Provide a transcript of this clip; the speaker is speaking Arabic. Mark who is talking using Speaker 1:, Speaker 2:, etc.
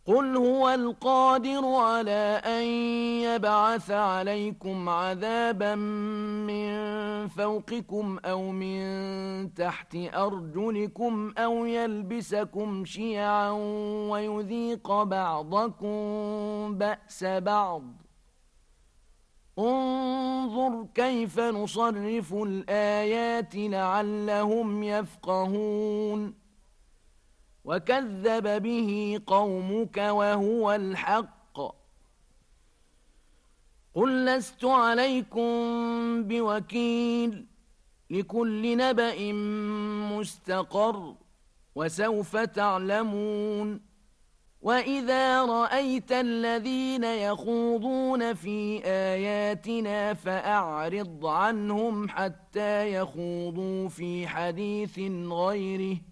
Speaker 1: قل هو القادر على أن يبعث عليكم عذابا من فوقكم أو من تحت أرجلكم أو يلبسكم شيعا ويذيق بعضكم بأس بعض. انظر كيف نصرف الآيات لعلهم يفقهون. وكذب به قومك وهو الحق. قل لست عليكم بوكيل. لكل نبأ مستقر وسوف تعلمون. وإذا رأيت الذين يخوضون في آياتنا فأعرض عنهم حتى يخوضوا في حديث غيره